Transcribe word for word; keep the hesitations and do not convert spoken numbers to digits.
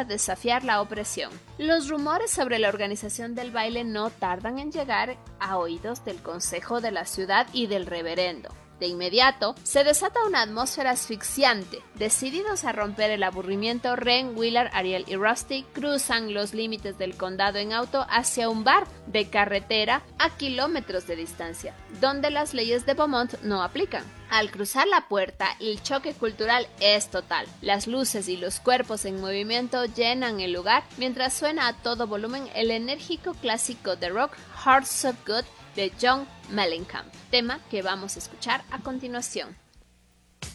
para desafiar la opresión. Los rumores sobre la organización del baile no tardan en llegar a oídos del consejo de la ciudad y del reverendo. De inmediato, se desata una atmósfera asfixiante. Decididos a romper el aburrimiento, Ren, Willard, Ariel y Rusty cruzan los límites del condado en auto hacia un bar de carretera a kilómetros de distancia, donde las leyes de Beaumont no aplican. Al cruzar la puerta, el choque cultural es total. Las luces y los cuerpos en movimiento llenan el lugar mientras suena a todo volumen el enérgico clásico de rock Hearts of Gold de John Mellencamp, tema que vamos a escuchar a continuación.